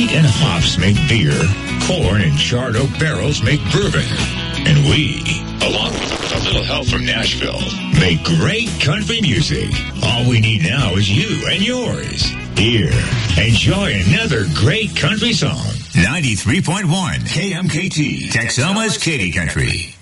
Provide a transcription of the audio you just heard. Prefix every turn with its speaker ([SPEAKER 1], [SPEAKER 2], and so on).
[SPEAKER 1] wheat and hops make beer, corn and charred oak barrels make bourbon. And we, along with a little help from Nashville, make great country music. All we need now is you and yours. Here, enjoy another great country song. 93.1 KMKT, Texoma's Katy Country.